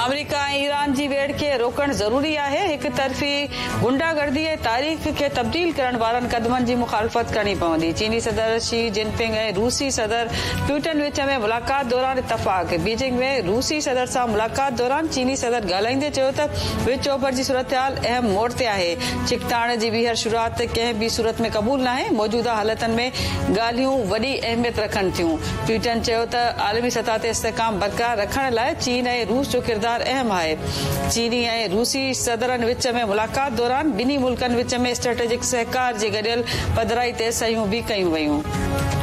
America ऐं Iran जी वेड़ खे रोकणु ज़रूरी आहे। हिक तरफ़ी गुंडागर्दी ऐं तारीख़ खे तब्दील करण वारनि क़दमनि जी मुखालफ़त करणी पवंदी। चीनी सदर शी जिनपिंग ऐं रूसी सदर पुतिन विच में मुलाक़ात दौरान इतफ़ाक़। बीजिंग में रूसी सदर सां मुलाक़ात दौरान चीनी सदर ॻाल्हाईंदे चयो त विच ओभर जी सूरतहाल अहम मोड़ ते आहे। छिकताण जी ॿीहर शुरूआत कंहिं बि सूरत में क़बूल न आहे। मौजूदा हालतनि में ॻाल्हियूं वॾी अहमियत रखनि थियूं। पुतिन चयो त आलमी सतह ते इस्तेहकाम बरक़रार रखण लाइ चीन ऐं रूस जो किरदार अहम आहे। चीनी ऐं रूसी सदरनि विच में मुलाक़ात दौरान ॿिन्ही मुल्कनि विच में स्ट्रेटेजिक सहकार जी गॾियल पधिराई ते सयूं बि कयूं वयूं।